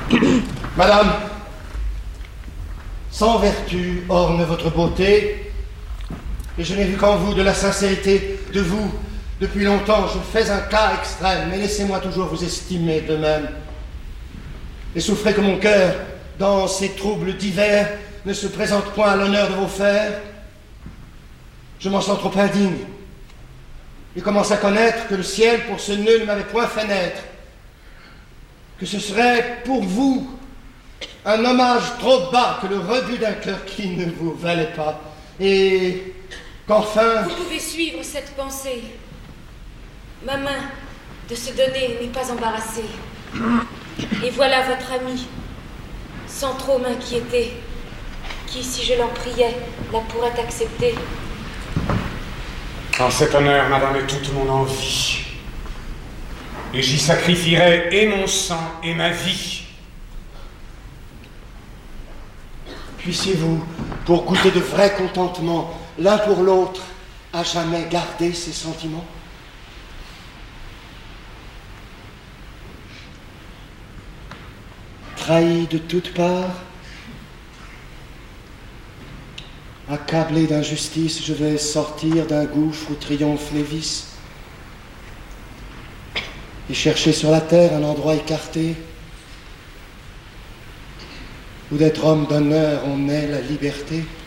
Madame, sans vertu orne votre beauté, et je n'ai vu qu'en vous de la sincérité de vous. Depuis longtemps, je fais un cas extrême, mais laissez-moi toujours vous estimer de même. Et souffrez que mon cœur, dans ces troubles divers, ne se présente point à l'honneur de vos fers. Je m'en sens trop indigne, et commence à connaître que le ciel pour ce nœud ne m'avait point fait naître, que ce serait pour vous un hommage trop bas que le rebut d'un cœur qui ne vous valait pas, et qu'enfin... Vous pouvez suivre cette pensée. Ma main de se donner n'est pas embarrassée. Et voilà votre ami, sans trop m'inquiéter, qui, si je l'en priais, la pourrait accepter. En cet honneur, madame, est toute mon envie. Et j'y sacrifierai et mon sang et ma vie. Puissiez-vous, pour goûter de vrai contentement, l'un pour l'autre, à jamais garder ces sentiments? Trahi de toutes parts, accablé d'injustice, je vais sortir d'un gouffre où triomphent les vices et chercher sur la terre un endroit écarté où d'être homme d'honneur on ait la liberté.